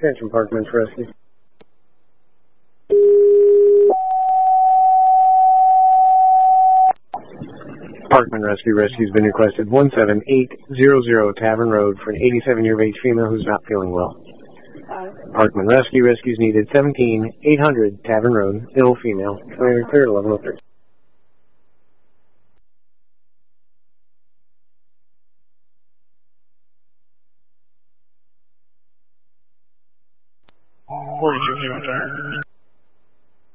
Attention, Parkman's Rescue. Parkman Rescue. Rescue's been requested 17800 Tavern Road for an 87-year of age female who's not feeling well. Parkman Rescue. Rescue's needed 17800 Tavern Road, ill female. Commander clear at 1103. What did you hear, Jack?